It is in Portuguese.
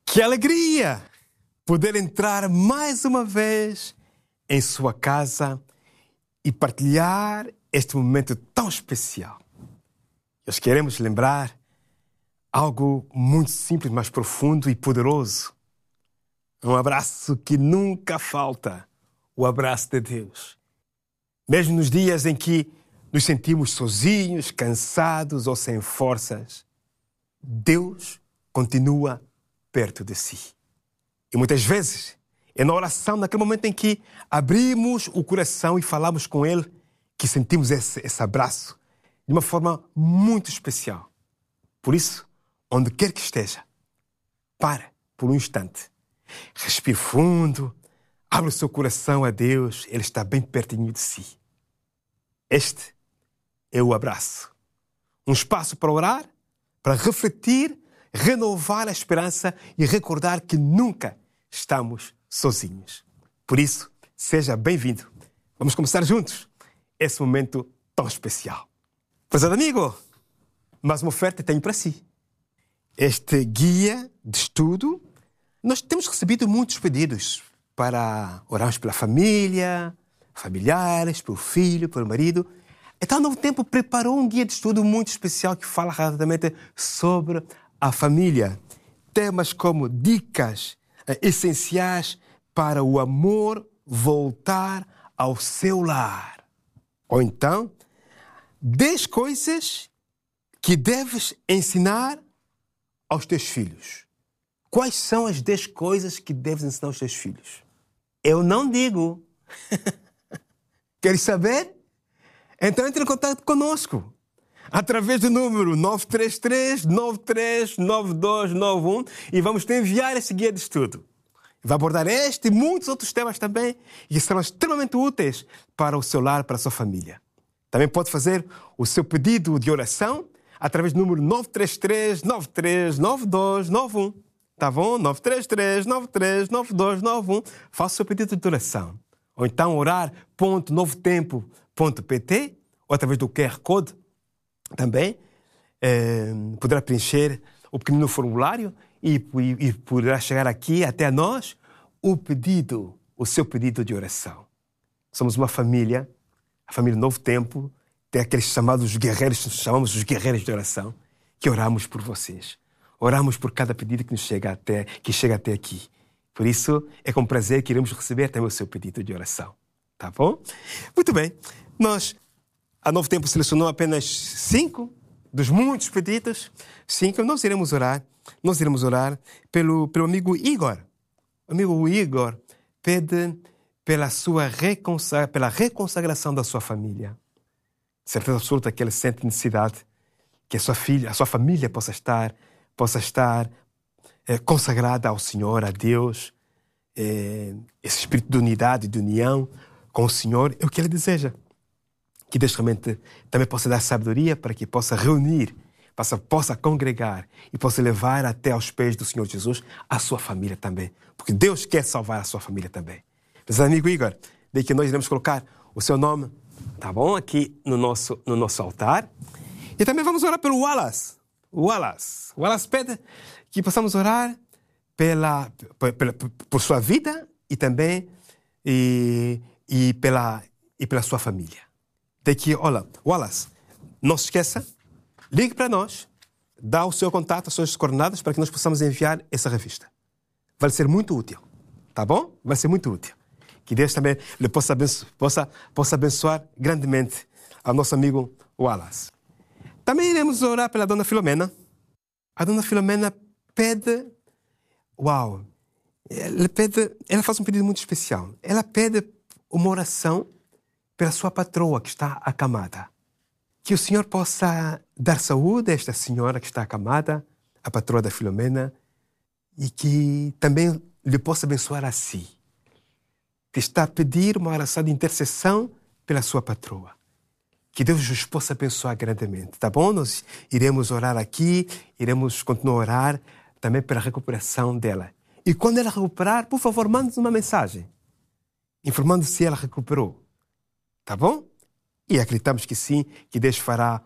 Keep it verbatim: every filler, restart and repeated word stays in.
Que alegria poder entrar mais uma vez em sua casa e partilhar este momento tão especial. Nós queremos lembrar algo muito simples, mas profundo e poderoso. Um abraço que nunca falta, o abraço de Deus. Mesmo nos dias em que nos sentimos sozinhos, cansados ou sem forças, Deus continua perto de si. E muitas vezes é na oração, naquele momento em que abrimos o coração e falamos com Ele, que sentimos esse, esse abraço de uma forma muito especial. Por isso, onde quer que esteja, pare por um instante. Respire fundo, abre o seu coração a Deus, Ele está bem pertinho de si. Este é o abraço. Um espaço para orar, para refletir, renovar a esperança e recordar que nunca estamos sozinhos. Por isso, seja bem-vindo. Vamos começar juntos esse momento tão especial. Prezado amigo, mais uma oferta tenho para si. Este guia de estudo, nós temos recebido muitos pedidos para orarmos pela família, familiares, pelo filho, pelo marido. Então, ao Novo Tempo preparou um guia de estudo muito especial que fala rapidamente sobre a família. Temas como dicas eh, essenciais para o amor voltar ao seu lar. Ou então, dez coisas que deves ensinar aos teus filhos. Quais são as dez coisas que deves ensinar aos teus filhos? Eu não digo. Queres saber? Então entre em contato conosco. Através do número nove três três, nove três nove dois nove um e vamos te enviar esse guia de estudo. Vai abordar este e muitos outros temas também que serão extremamente úteis para o seu lar, para a sua família. Também pode fazer o seu pedido de oração através do número nove três três, nove três nove dois nove um. Tá bom? nove três três, nove três nove dois nove um. Faça o seu pedido de oração. Ou então orar ponto novo tempo ponto pt ou através do Q R Code também eh, poderá preencher o pequenino formulário e, e, e poderá chegar aqui até nós o pedido, o seu pedido de oração. Somos uma família, a família Novo Tempo, tem aqueles chamados guerreiros, chamamos os guerreiros de oração, que oramos por vocês. Oramos por cada pedido que nos chega até, que chega até aqui. Por isso, é com prazer que iremos receber também o seu pedido de oração. Tá bom? Muito bem. Nós, a Novo Tempo, selecionou apenas cinco dos muitos pedidos. Cinco. Nós iremos orar. Nós iremos orar pelo, pelo amigo Igor. O amigo Igor pede pela sua reconsagra, pela reconsagração da sua família. Certeza absoluta que ele sente necessidade que a sua filha, a sua família possa estar, possa estar é, consagrada ao Senhor, a Deus. É, esse espírito de unidade, de união com o Senhor é o que ele deseja. Que Deus realmente também possa dar sabedoria para que possa reunir, possa, possa congregar e possa levar até aos pés do Senhor Jesus a sua família também. Porque Deus quer salvar a sua família também. Mas, amigo Igor, daí que nós iremos colocar o seu nome, tá bom? Aqui no nosso, no nosso altar. E também vamos orar pelo Wallace. Wallace. Wallace pede que possamos orar pela, pela, por sua vida e também e, e, pela, e pela sua família. Daqui, olha, Wallace, não se esqueça, ligue para nós, dá o seu contato, as suas coordenadas para que nós possamos enviar essa revista. Vai ser muito útil, tá bom? Vai ser muito útil. Que Deus também lhe possa, abenço- possa, possa abençoar grandemente ao nosso amigo Wallace. Também iremos orar pela Dona Filomena. A Dona Filomena pede, uau, ela, pede, ela faz um pedido muito especial. Ela pede uma oração pela sua patroa que está acamada. Que o Senhor possa dar saúde a esta senhora que está acamada, a patroa da Filomena, e que também lhe possa abençoar a si. Que está a pedir uma oração de intercessão pela sua patroa. Que Deus nos possa abençoar grandemente, tá bom? Nós iremos orar aqui, iremos continuar a orar também pela recuperação dela. E quando ela recuperar, por favor, mande-nos uma mensagem, informando se ela recuperou. Tá bom? E acreditamos que sim, que Deus fará